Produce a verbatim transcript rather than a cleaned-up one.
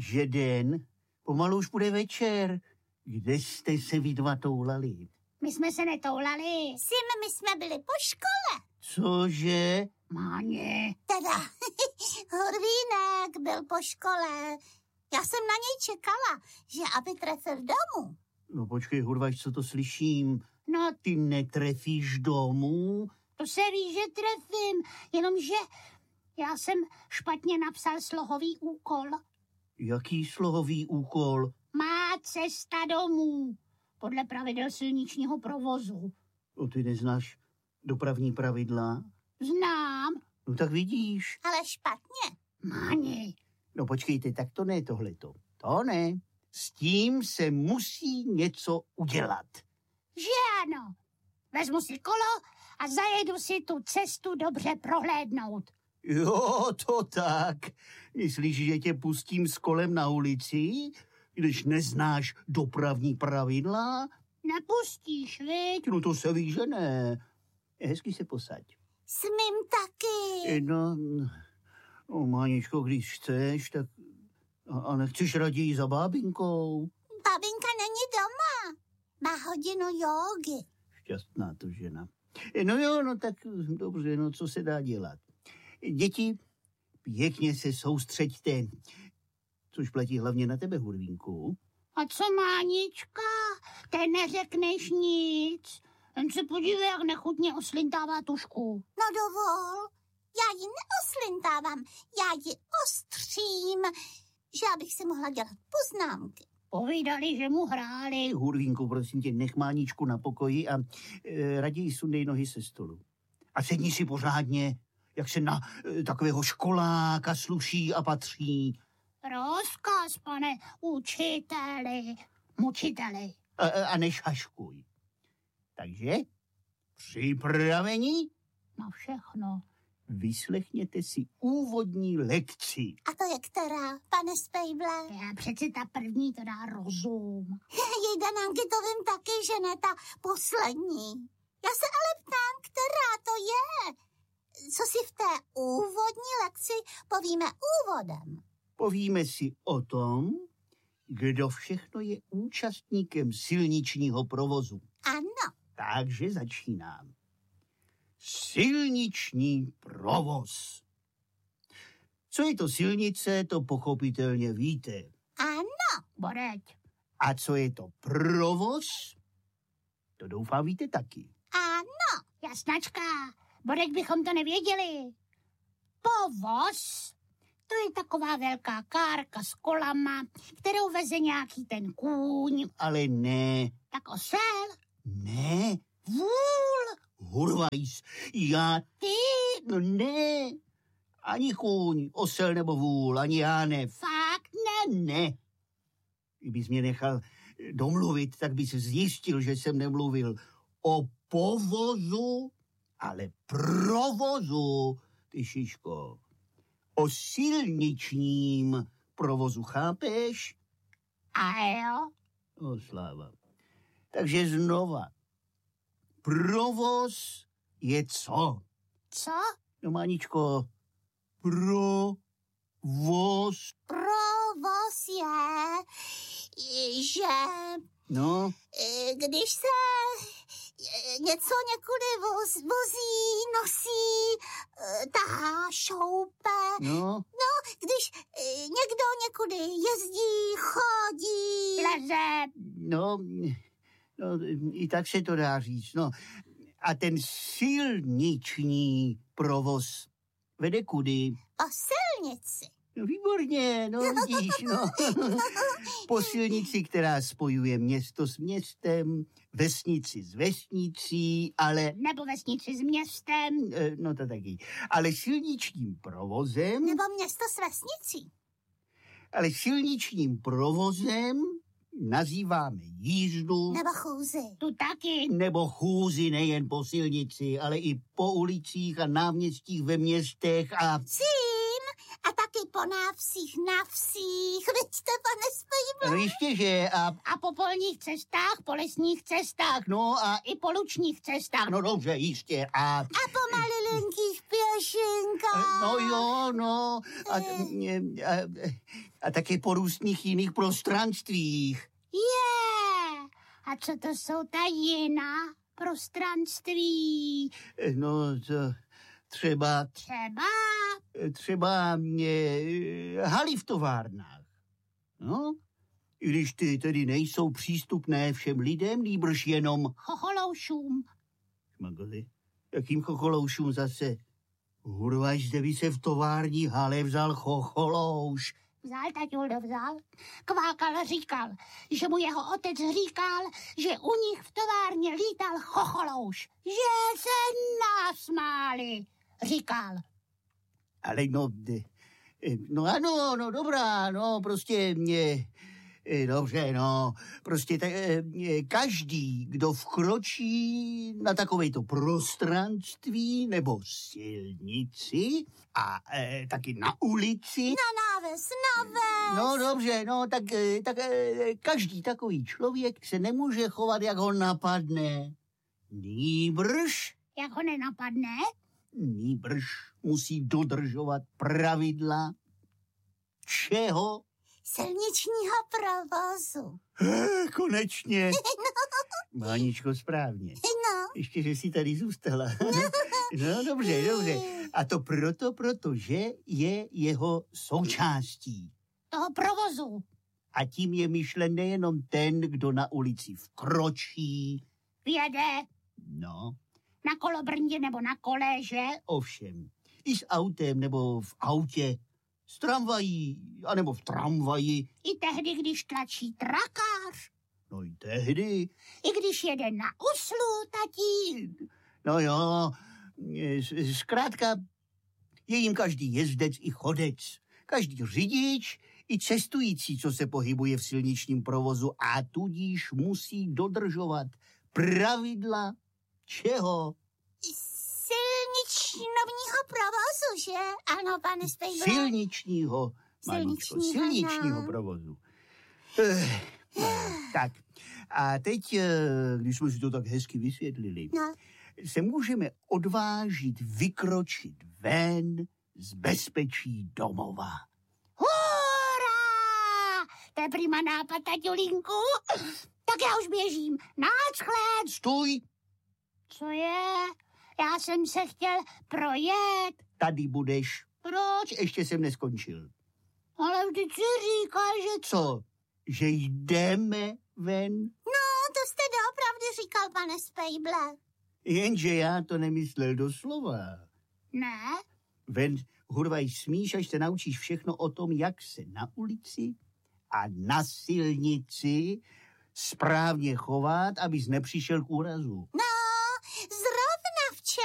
že den, pomalu už bude večer. Kde jste se vy dva toulali? My jsme se netoulali. Sim, my jsme byli po škole. Cože? Máně. Teda, Hurvínek byl po škole. Já jsem na něj čekala, že aby trefil domů. No počkej, Hurvaš, co to slyším? No, Ty netrefíš domů? to se ví, že trefím, jenomže já jsem špatně napsal slohový úkol. Jaký slohový úkol? Má cesta domů, podle pravidel silničního provozu. O, ty neznáš dopravní pravidla? Znám. No tak vidíš. Ale špatně. Máni. No počkejte, tak to ne tohleto. To ne. S tím se musí něco udělat. Že ano. Vezmu si kolo a zajedu si tu cestu dobře prohlédnout. Jo, to tak. Myslíš, že tě pustím s kolem na ulici, když neznáš dopravní pravidla? Nepustíš, viď? No to se ví, že ne. Hezky se posaď. Smím taky. No, no Máničko, když chceš, tak... A, a nechceš raději za bábinkou? Babinka není doma. Má hodinu jógy. Šťastná to žena. No jo, no tak dobře, no co se dá dělat. Děti, pěkně se soustřeďte. Což platí hlavně na tebe, Hurvínku. A co Mánička? Té neřekneš nic. Jen se podívej, jak nechutně oslintává tušku. No dovol, já ji neoslintávám, já ji ostřím, že abych si mohla dělat poznámky. Povídali, že mu hráli. Hurvínku, prosím tě, nech Máničku na pokoji a e, raději sundej nohy se stolu. A sedni si pořádně, jak se na e, takového školáka sluší a patří. Rozkaz, pane učiteli, mučiteli. A, a nešaškuj. Takže, připravení? Na všechno. Vyslechněte si úvodní lekci. A to je která, pane Spejble? Já přeci ta první to dá rozum. Jej Danánky, to vím taky, že ne ta poslední. Já se ale ptám, která to je. Co si v té úvodní lekci povíme úvodem? Povíme si o tom, kdo všechno je účastníkem silničního provozu. Ano. Takže začínám. Silniční provoz. Co je to silnice, to pochopitelně víte. Ano. Boreď. A co je to provoz, to doufám víte taky. Ano. Jasnačka, Boreď bychom to nevěděli. Povoz, to je taková velká kárka s kolama, kterou veze nějaký ten kůň. Ale ne. Tak osel. Ne. Vůl. Hurvajs, já... Ty. No ne. Ani kůň, osel nebo vůl, ani já ne. Fakt ne. Ne. Kdybys mě nechal domluvit, tak bys zjistil, že jsem nemluvil o povozu, ale provozu, ty šiško. O silničním provozu, chápeš? A jo. O, sláva. Takže znova. Provoz je co? Co? No, Máničko, provoz. Provoz je, že No, když se něco někudy voz, vozí, nosí, tahá, šoupe. no. No, když někdo někudy jezdí, chodí. Leze. No, no, i tak se to dá říct. No. A ten silniční provoz vede kudy? Po silnici. No, výborně, no vidíš, no. Po silnici, která spojuje město s městem, vesnici s vesnicí, ale... Nebo vesnici s městem. No to taky. Ale silničním provozem... Nebo město s vesnicí. Ale silničním provozem nazýváme jízdu... Nebo chůzi. Tu taky. Nebo chůzi nejen po silnici, ale i po ulicích a náměstích ve městech a... Cím a taky po návsích na vsích. Vidíte, pane Spejble? No jistě, že a... A po polních cestách, po lesních cestách. No a... I po lučních cestách. No dobře, jistě a... A po malilinkých pěšinkách. No jo, no. A, a, a, A také po různých jiných prostranstvích. Je, a co to jsou ta jiná prostranství? No, to třeba, Třeba, třeba e, haly v továrnách. No, i když ty tedy nejsou přístupné všem lidem, nýbrž jenom chocholoušům. šmagoli. Jakým chocholoušům zase? Hurvaš, zde by se v tovární hale vzal chocholouš. Vzal, taťuldo, vzal. Kvákal říkal, že mu jeho otec říkal, že u nich v továrně lítal chocholouš. Že se nasmáli, říkal. Ale no, de- no ano, no dobrá, no prostě mě, dobře, no, prostě tak, každý, kdo vkročí na takovéto prostranství nebo silnici a e, taky na ulici. Na náves, náves. No dobře, no tak, tak každý takový člověk se nemůže chovat, jak ho napadne. Nýbrž, Jak ho nenapadne? nýbrž musí dodržovat pravidla. Čeho? Silničního provozu. Eh, konečně. Máničko, správně. No, Ještě, že jsi tady zůstala. No dobře, dobře. A to proto, protože je jeho součástí. Toho provozu. A tím je myšlen nejenom ten, kdo na ulici vkročí. Vjede No, na kolobrndě nebo na kole, že? ovšem. I s autem nebo v autě. S tramvají, anebo v tramvaji. I tehdy, když tlačí trakář. No i tehdy. I když jede na uslu, tatí. No jo, z- zkrátka je jim každý jezdec i chodec. Každý řidič i cestující, co se pohybuje v silničním provozu a tudíž musí dodržovat pravidla čeho? silničního provozu, že? Ano, pane Spejble. Silničního, Maničko, Silničního, silničního no. provozu. Eh, no, tak, a teď, eh, když jsme si to tak hezky vysvětlili, No, se můžeme odvážit vykročit ven z bezpečí domova. Hurá! To je prima nápad, taťulinku. Tak já už běžím. Náchled. Stůj, Co je? Já jsem se chtěl projet. tady budeš. Proč? Ještě jsem neskončil. Ale vždyť si říkal, že... Co? Že jdeme ven? no, to jste doopravdy říkal, pane Spejble. Jenže já to nemyslel doslova. Ne? Ven, hurvaj, smíš, až se naučíš všechno o tom, jak se na ulici a na silnici správně chovat, abys nepřišel k úrazu. No,